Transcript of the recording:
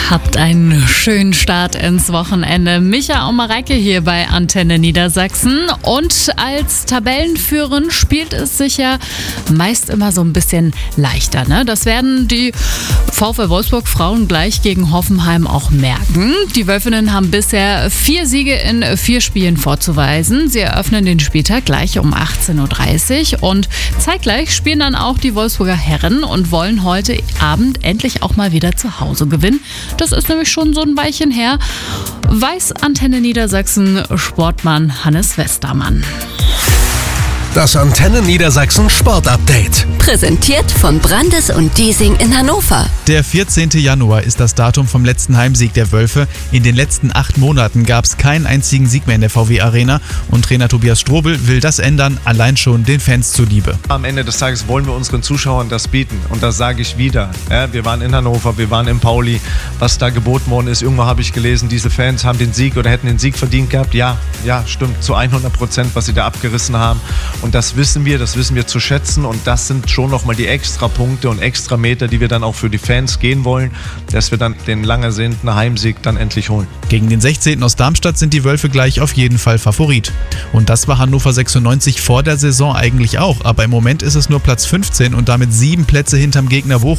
Habt einen schönen Start ins Wochenende. Micha und Mareike hier bei Antenne Niedersachsen. Und als Tabellenführerin spielt es sich ja meist immer so ein bisschen leichter, ne? Das werden die VfL Wolfsburg Frauen gleich gegen Hoffenheim auch merken. Die Wölfinnen haben bisher 4 Siege in 4 Spielen vorzuweisen. Sie eröffnen den Spieltag gleich um 18.30 Uhr und zeitgleich spielen dann auch die Wolfsburger Herren und wollen heute Abend endlich auch mal wieder zu Hause gewinnen. Das ist nämlich schon so ein Weilchen her, weiß Antenne Niedersachsen Sportmann Hannes Westermann. Das Antenne Niedersachsen Sportupdate. Präsentiert von Brandes und Diesing in Hannover. Der 14. Januar ist das Datum vom letzten Heimsieg der Wölfe. In den letzten 8 Monaten gab es keinen einzigen Sieg mehr in der VW Arena. Und Trainer Tobias Strobel will das ändern, allein schon den Fans zuliebe. Am Ende des Tages wollen wir unseren Zuschauern das bieten. Und das sage ich wieder. Ja, wir waren in Hannover, wir waren in Pauli. Was da geboten worden ist, irgendwo habe ich gelesen, diese Fans haben den Sieg oder hätten den Sieg verdient gehabt. Ja, stimmt, zu 100%, was sie da abgerissen haben. Und das wissen wir zu schätzen. Und das sind schon nochmal die Extrapunkte und Extrameter, die wir dann auch für die Fans gehen wollen, dass wir dann den lang ersehnten Heimsieg dann endlich holen. Gegen den 16. aus Darmstadt sind die Wölfe gleich auf jeden Fall Favorit. Und das war Hannover 96 vor der Saison eigentlich auch. Aber im Moment ist es nur Platz 15 und damit 7 Plätze hinterm Gegner Bochum.